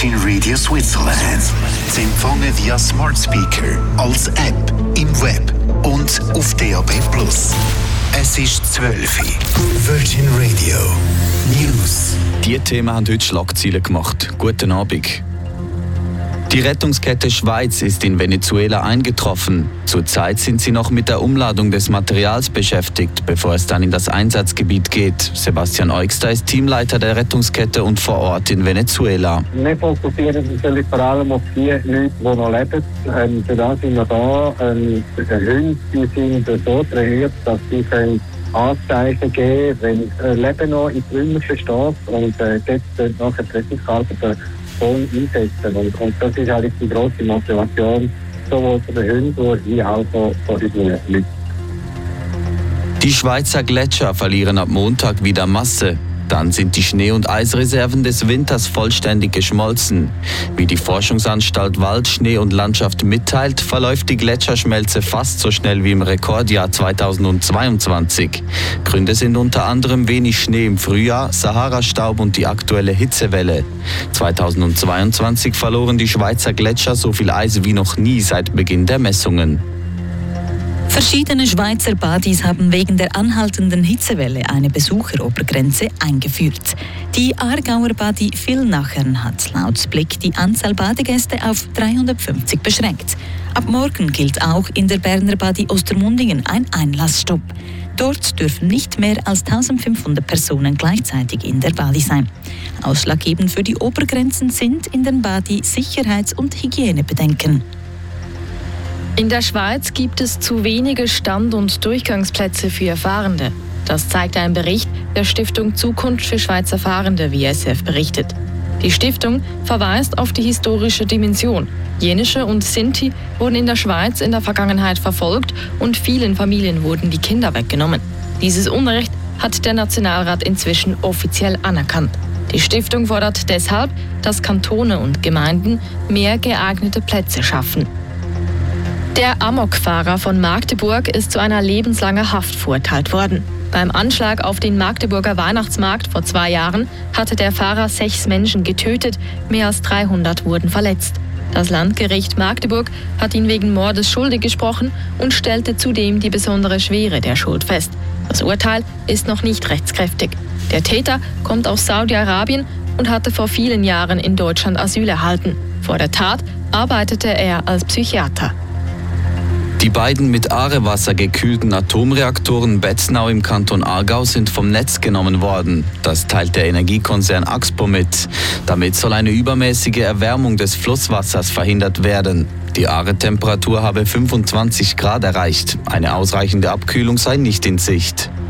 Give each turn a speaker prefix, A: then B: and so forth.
A: Virgin Radio Switzerland. Zu empfangen via Smart Speaker, als App, im Web und auf DAB+. Es ist 12 Uhr. Virgin Radio News.
B: Die Themen haben heute Schlagzeilen gemacht. Guten Abend. Die Rettungskette Schweiz ist in Venezuela eingetroffen. Zurzeit sind sie noch mit der Umladung des Materials beschäftigt, bevor es dann in das Einsatzgebiet geht. Sebastian Eugster ist Teamleiter der Rettungskette und vor Ort in Venezuela.
C: Wir fokussieren natürlich vor allem auf die Leute, die noch leben. Für das sind wir da. Die Hunde die sind so trainiert, dass sie Anzeichen geben, wenn Leben noch in Trümmerchen steht und dort nachher die Rettungsarbeiter voll einsetzen. Und das ist eigentlich die grosse Motivation, sowohl für die Hunde wie auch für unsere Leute.
B: Die Schweizer Gletscher verlieren ab Montag wieder Masse. Dann sind die Schnee- und Eisreserven des Winters vollständig geschmolzen. Wie die Forschungsanstalt Wald, Schnee und Landschaft mitteilt, verläuft die Gletscherschmelze fast so schnell wie im Rekordjahr 2022. Gründe sind unter anderem wenig Schnee im Frühjahr, Sahara-Staub und die aktuelle Hitzewelle. 2022 verloren die Schweizer Gletscher so viel Eis wie noch nie seit Beginn der Messungen.
D: Verschiedene Schweizer Badis haben wegen der anhaltenden Hitzewelle eine Besucherobergrenze eingeführt. Die Aargauer Badi Villnachern hat laut Blick die Anzahl Badegäste auf 350 beschränkt. Ab morgen gilt auch in der Berner Badi Ostermundigen ein Einlassstopp. Dort dürfen nicht mehr als 1500 Personen gleichzeitig in der Badi sein. Ausschlaggebend für die Obergrenzen sind in den Badi Sicherheits- und Hygienebedenken.
E: In der Schweiz gibt es zu wenige Stand- und Durchgangsplätze für Fahrende. Das zeigt ein Bericht der Stiftung Zukunft für Schweizer Fahrende, wie SF berichtet. Die Stiftung verweist auf die historische Dimension. Jenische und Sinti wurden in der Schweiz in der Vergangenheit verfolgt und vielen Familien wurden die Kinder weggenommen. Dieses Unrecht hat der Nationalrat inzwischen offiziell anerkannt. Die Stiftung fordert deshalb, dass Kantone und Gemeinden mehr geeignete Plätze schaffen. Der Amokfahrer von Magdeburg ist zu einer lebenslangen Haft verurteilt worden. Beim Anschlag auf den Magdeburger Weihnachtsmarkt vor 2 Jahren hatte der Fahrer 6 Menschen getötet, mehr als 300 wurden verletzt. Das Landgericht Magdeburg hat ihn wegen Mordes schuldig gesprochen und stellte zudem die besondere Schwere der Schuld fest. Das Urteil ist noch nicht rechtskräftig. Der Täter kommt aus Saudi-Arabien und hatte vor vielen Jahren in Deutschland Asyl erhalten. Vor der Tat arbeitete er als Psychiater.
B: Die beiden mit Aarewasser gekühlten Atomreaktoren Betznau im Kanton Aargau sind vom Netz genommen worden. Das teilt der Energiekonzern Axpo mit. Damit soll eine übermäßige Erwärmung des Flusswassers verhindert werden. Die Aare-Temperatur habe 25 Grad erreicht. Eine ausreichende Abkühlung sei nicht in Sicht.